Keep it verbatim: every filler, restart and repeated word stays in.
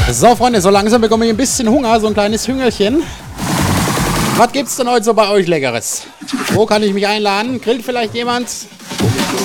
So, Freunde, so langsam bekomme ich ein bisschen Hunger, so ein kleines Hüngerchen. Was gibt's denn heute so bei euch Leckeres? Wo kann ich mich einladen? Grillt vielleicht jemand?